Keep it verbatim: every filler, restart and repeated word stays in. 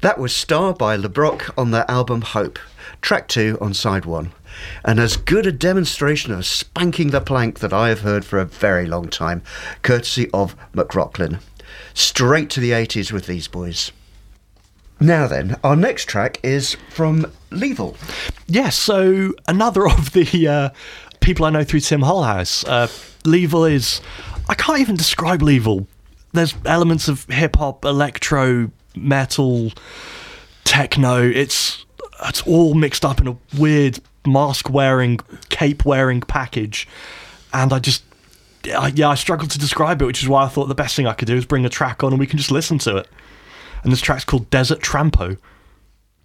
That was Star by LeBrock on their album Hope, track two on side one. And as good a demonstration of spanking the plank that I have heard for a very long time, courtesy of McRocklin. Straight to the eighties with these boys. Now then, our next track is from Lethal. Yes, so another of the uh, people I know through Tim Holhouse. Uh, Lethal is... I can't even describe Lethal. There's elements of hip-hop, electro, metal, techno. It's it's all mixed up in a weird mask-wearing, cape-wearing package. And I just... I, yeah, I struggled to describe it, which is why I thought the best thing I could do is bring a track on and we can just listen to it. And this track's called Desert Trampo.